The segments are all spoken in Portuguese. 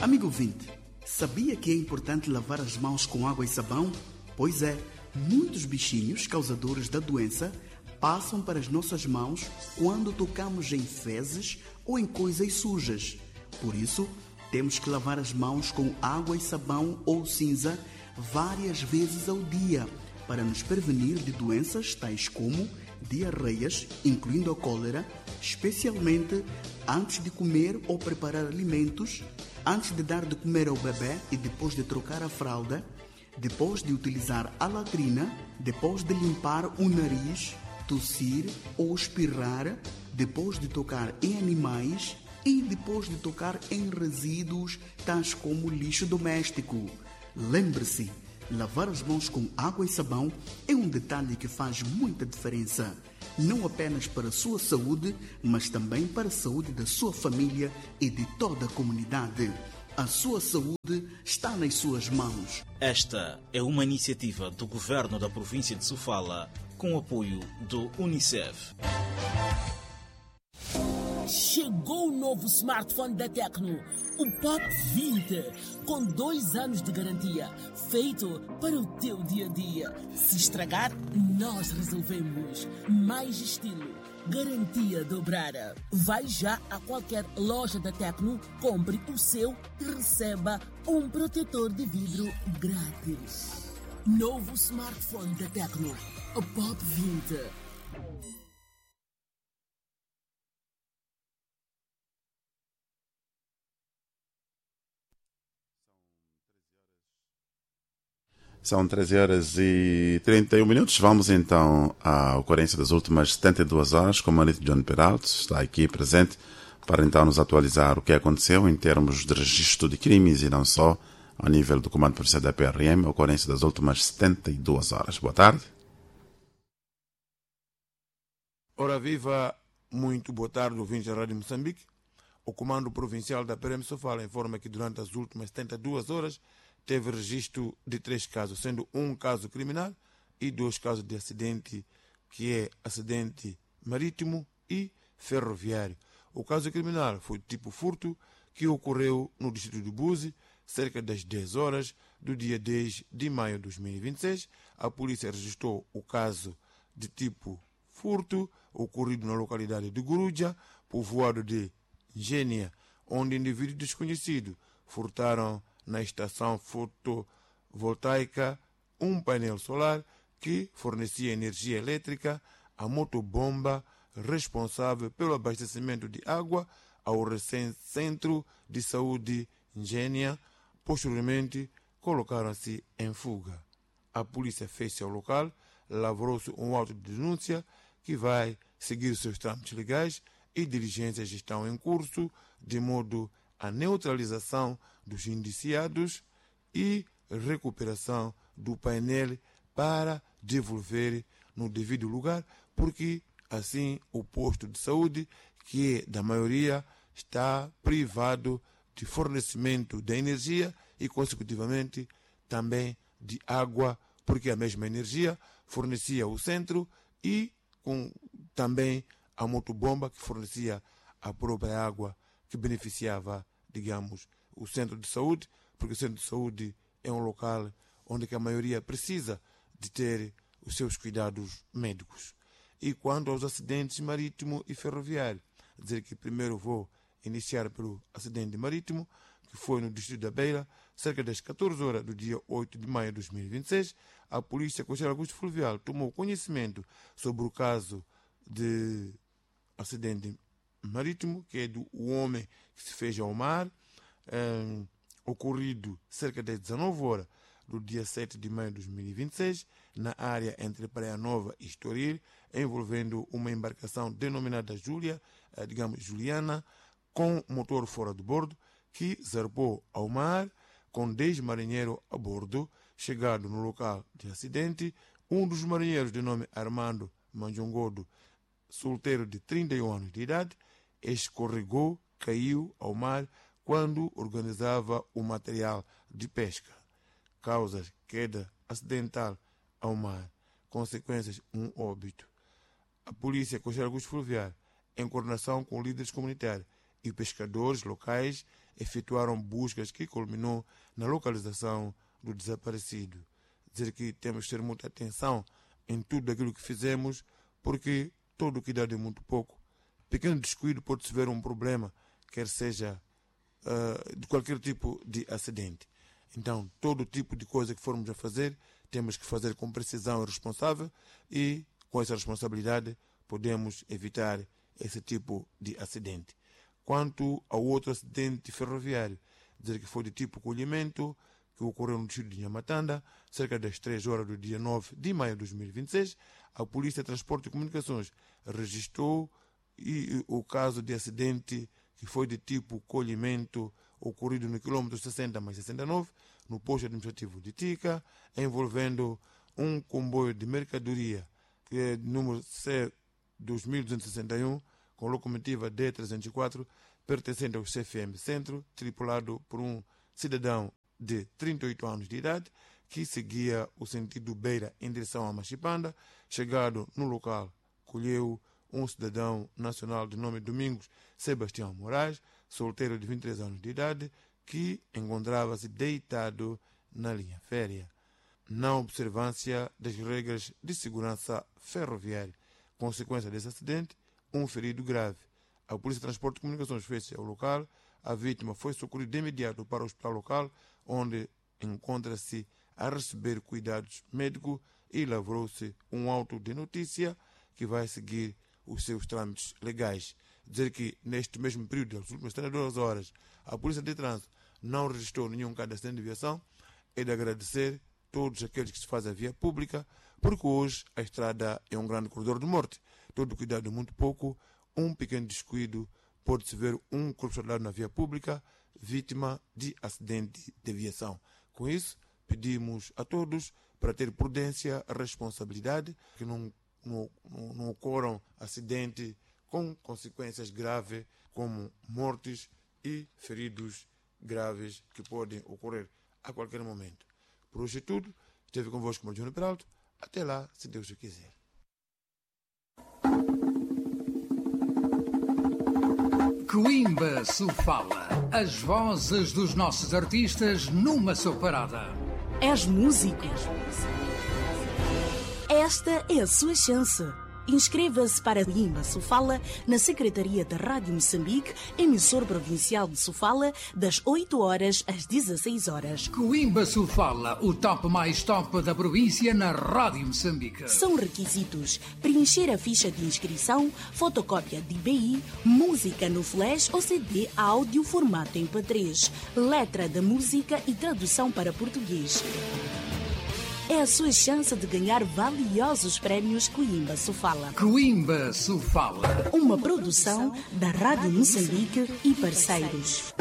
Amigo ouvinte, sabia que é importante lavar as mãos com água e sabão? Pois é, muitos bichinhos causadores da doença passam para as nossas mãos quando tocamos em fezes ou em coisas sujas. Por isso, temos que lavar as mãos com água e sabão ou cinza várias vezes ao dia para nos prevenir de doenças tais como diarreias, incluindo a cólera, especialmente antes de comer ou preparar alimentos, antes de dar de comer ao bebê e depois de trocar a fralda, depois de utilizar a latrina, depois de limpar o nariz, tossir ou espirrar, depois de tocar em animais e depois de tocar em resíduos tais como lixo doméstico. Lembre-se, lavar as mãos com água e sabão é um detalhe que faz muita diferença, não apenas para a sua saúde, mas também para a saúde da sua família e de toda a comunidade. A sua saúde está nas suas mãos. Esta é uma iniciativa do Governo da Província de Sofala, com apoio do UNICEF. Chegou o novo smartphone da Tecno, o Pop 20, com 2 anos de garantia, feito para o teu dia-a-dia. Se estragar, nós resolvemos. Mais estilo, garantia dobrada. Vai já a qualquer loja da Tecno, compre o seu e receba um protetor de vidro grátis. Novo smartphone da Tecno, o Pop 20. São 13 horas e 31 minutos. Vamos então à ocorrência das últimas 72 horas. O comandante John Peralta está aqui presente para então nos atualizar o que aconteceu em termos de registro de crimes e não só ao nível do Comando Policial da PRM, a ocorrência das últimas 72 horas. Boa tarde. Ora viva, muito boa tarde, ouvintes da Rádio Moçambique. O Comando Provincial da PRM Sofala informa que durante as últimas 72 horas teve registro de 3 casos, sendo um caso criminal e 2 casos de acidente, que é acidente marítimo e ferroviário. O caso criminal foi tipo furto, que ocorreu no distrito de Buzi, cerca das 10 horas do dia 10 de maio de 2026. A polícia registrou o caso de tipo furto, ocorrido na localidade de Guruja, povoado de Gênia, onde indivíduos desconhecidos furtaram na estação fotovoltaica um painel solar que fornecia energia elétrica à motobomba responsável pelo abastecimento de água ao recém-centro de saúde Gênia. Posteriormente, colocaram-se em fuga. A polícia fez-se ao local, lavrou-se um auto de denúncia que vai seguir seus trâmites legais e diligências estão em curso, de modo a neutralização dos indiciados e recuperação do painel para devolver no devido lugar, porque assim o posto de saúde, que é da maioria, está privado de fornecimento de energia e, consecutivamente, também de água, porque a mesma energia fornecia o centro e também a motobomba que fornecia a própria água que beneficiava, digamos, o centro de saúde, porque o centro de saúde é um local onde a maioria precisa de ter os seus cuidados médicos. E quanto aos acidentes marítimo e ferroviário, dizer que primeiro vou iniciar pelo acidente marítimo, que foi no distrito da Beira, cerca das 14 horas do dia 8 de maio de 2026, a Polícia Costeira Augusto Fluvial tomou conhecimento sobre o caso de acidente marítimo, que é do homem que se fez ao mar, ocorrido cerca das 19 horas do dia 7 de maio de 2026, na área entre Praia Nova e Estoril, envolvendo uma embarcação denominada Juliana, com motor fora de bordo, que zarpou ao mar com 10 marinheiros a bordo. Chegado no local de acidente, um dos marinheiros de nome Armando Manjongodo, solteiro de 31 anos de idade, escorregou, caiu ao mar quando organizava o material de pesca. Causas: queda acidental ao mar. Consequências: um óbito. A Polícia Costeira Augusto Fluvial, em coordenação com líderes comunitários e pescadores locais efetuaram buscas que culminou na localização do desaparecido. Dizer que temos que ter muita atenção em tudo aquilo que fizemos, porque todo cuidado é muito pouco. Pequeno descuido pode-se ver um problema, quer seja de qualquer tipo de acidente. Então, todo tipo de coisa que formos a fazer, temos que fazer com precisão e responsável, e com essa responsabilidade podemos evitar esse tipo de acidente. Quanto ao outro acidente ferroviário, dizer que foi de tipo colhimento, que ocorreu no distrito de Nhamatanda, cerca das 3 horas do dia 9 de maio de 2026, a Polícia de Transporte e Comunicações registrou o caso de acidente que foi de tipo colhimento, ocorrido no quilômetro 60 mais 69, no posto administrativo de Tica, envolvendo um comboio de mercadoria, que é número C2261, com locomotiva D304, pertencente ao CFM Centro, tripulado por um cidadão de 38 anos de idade, que seguia o sentido Beira em direção a Machipanda. Chegado no local, colheu um cidadão nacional de nome Domingos Sebastião Moraes, solteiro de 23 anos de idade, que encontrava-se deitado na linha férrea, na observância das regras de segurança ferroviária. Consequência desse acidente, um ferido grave. A Polícia de Transporte e Comunicações fez-se ao local. A vítima foi socorrida de imediato para o hospital local, onde encontra-se a receber cuidados médicos, e lavrou-se um auto de notícia que vai seguir os seus trâmites legais. Dizer que neste mesmo período, das últimas 32 horas, a Polícia de Trânsito não registrou nenhum caso de acidente de viação. É de agradecer todos aqueles que se fazem a via pública, porque hoje a estrada é um grande corredor de morte. Todo cuidado é muito pouco. Um pequeno descuido, pode-se ver um corpo soldado na via pública, vítima de acidente de viação. Com isso, pedimos a todos para ter prudência, responsabilidade, que não ocorram acidentes com consequências graves, como mortes e feridos graves que podem ocorrer a qualquer momento. Por hoje é tudo. Esteve convosco, Marjano Peralto. Até lá, se Deus o quiser. Coimbra Sofala. As vozes dos nossos artistas numa só parada. És músico? Esta é a sua chance. Inscreva-se para Coimbra Sofala na Secretaria da Rádio Moçambique, emissor provincial de Sofala, das 8 horas às 16 horas. Coimbra Sofala, o top mais top da província na Rádio Moçambique. São requisitos: preencher a ficha de inscrição, fotocópia de IBI, música no flash ou CD áudio formato MP3, letra da música e tradução para português. É a sua chance de ganhar valiosos prémios Coimbra Sofala. Coimbra Sofala. Uma produção da Rádio Moçambique e parceiros.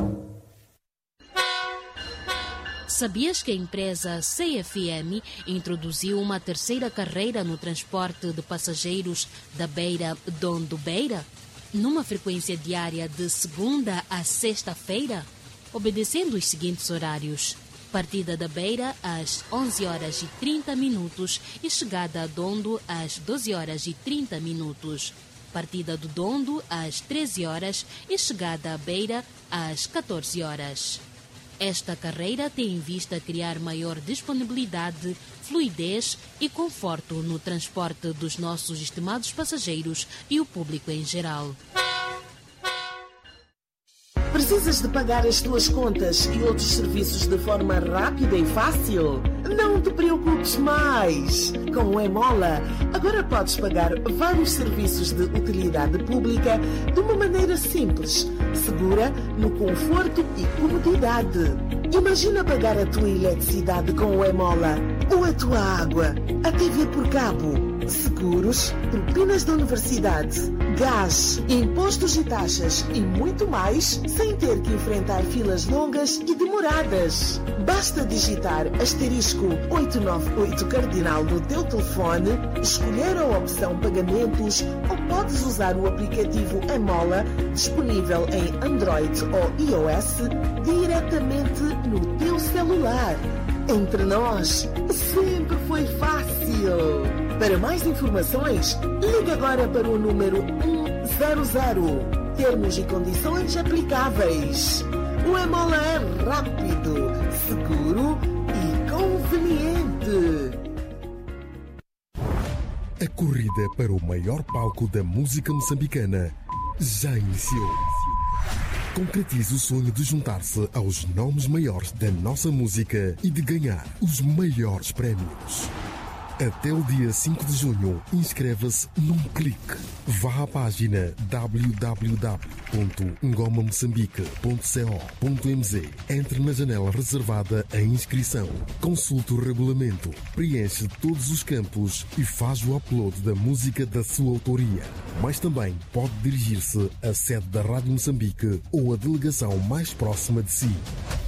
Sabias que a empresa CFM introduziu uma terceira carreira no transporte de passageiros da Beira-Dondo-Beira? Numa frequência diária de segunda a sexta-feira, obedecendo os seguintes horários: partida da Beira às 11 horas e 30 minutos e chegada a Dondo às 12 horas e 30 minutos. Partida do Dondo às 13 horas e chegada à Beira às 14 horas. Esta carreira tem em vista criar maior disponibilidade, fluidez e conforto no transporte dos nossos estimados passageiros e o público em geral. Precisas de pagar as tuas contas e outros serviços de forma rápida e fácil? Não te preocupes mais! Com o Emola, agora podes pagar vários serviços de utilidade pública de uma maneira simples, segura, no conforto e comodidade. Imagina pagar a tua eletricidade com o Emola, ou a tua água, a TV por cabo, seguros, propinas da universidade, gás, impostos e taxas e muito mais, sem ter que enfrentar filas longas e demoradas. Basta digitar *898 cardinal no teu telefone, escolher a opção pagamentos ou podes usar o aplicativo Emola, disponível em Android ou iOS, diretamente no teu celular. Entre nós, sempre foi fácil. Para mais informações, ligue agora para o número 100. Termos e condições aplicáveis. O Emola é rápido, seguro e conveniente. A corrida para o maior palco da música moçambicana já iniciou. Concretize o sonho de juntar-se aos nomes maiores da nossa música e de ganhar os maiores prémios. Até o dia 5 de junho, inscreva-se num clique. Vá à página www.ngomamoçambique.co.mz. Entre na janela reservada à inscrição. Consulte o regulamento, preenche todos os campos e faz o upload da música da sua autoria. Mas também pode dirigir-se à sede da Rádio Moçambique ou à delegação mais próxima de si.